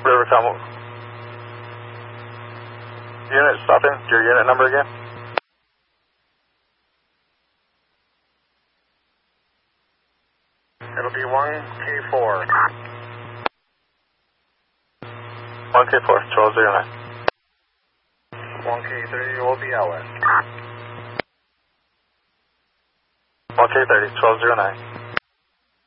Rivercom. Unit, stop in. Your unit number again? It'll be 1K4. 1K4, 1209. 1K3 will be LS. 1K30, 1209.